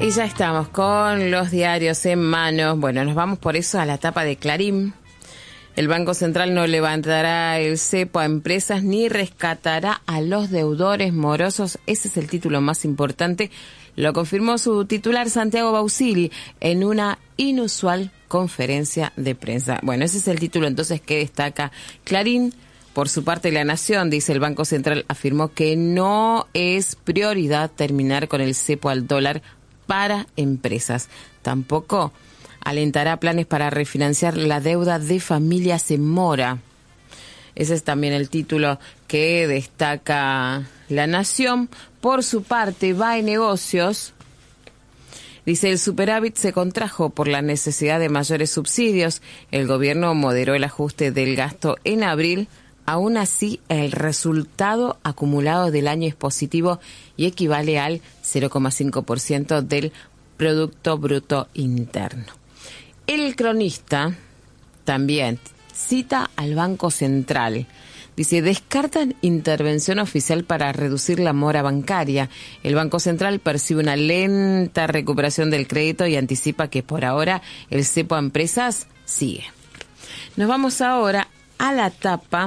Y ya estamos con los diarios en mano. Bueno, nos vamos por eso a la tapa de Clarín. El Banco Central no levantará el cepo a empresas ni rescatará a los deudores morosos. Ese es el título más importante. Lo confirmó su titular Santiago Bausili en una inusual conferencia de prensa. Bueno, ese es el título entonces que destaca Clarín. Por su parte, La Nación, dice el Banco Central, afirmó que no es prioridad terminar con el cepo al dólar para empresas. Tampoco alentará planes para refinanciar la deuda de familias en mora. Ese es también el título que destaca La Nación. Por su parte, BAE Negocios dice: el superávit se contrajo por la necesidad de mayores subsidios. El gobierno moderó el ajuste del gasto en abril. Aún así, el resultado acumulado del año es positivo y equivale al 0,5% del Producto Bruto Interno. El Cronista también cita al Banco Central. Dice: descartan intervención oficial para reducir la mora bancaria. El Banco Central percibe una lenta recuperación del crédito y anticipa que por ahora el cepo a empresas sigue. Nos vamos ahora a la tapa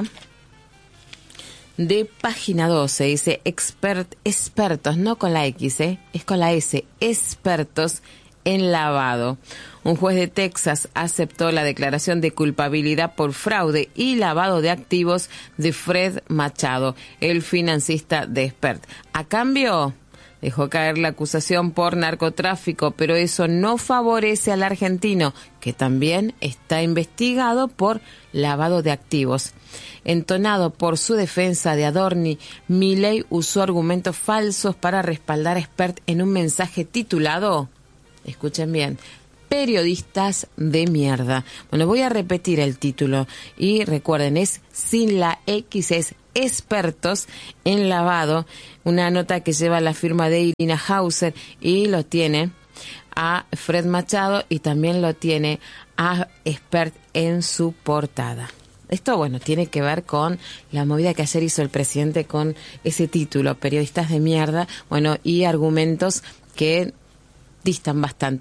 de Página 12, dice expertos, no con la X, es con la S, expertos en lavado. Un juez de Texas aceptó la declaración de culpabilidad por fraude y lavado de activos de Fred Machado, el financista de Expert. A cambio, dejó caer la acusación por narcotráfico, pero eso no favorece al argentino, que también está investigado por lavado de activos. Entonado por su defensa de Adorni, Milei usó argumentos falsos para respaldar a Expert en un mensaje titulado, escuchen bien, Periodistas de mierda. Bueno, voy a repetir el título y recuerden, es sin la X, es expertos en lavado, una nota que lleva la firma de Irina Hauser y lo tiene a Fred Machado y también lo tiene a Expert en su portada. Esto, bueno, tiene que ver con la movida que ayer hizo el presidente con ese título, Periodistas de mierda, bueno, y argumentos que distan bastante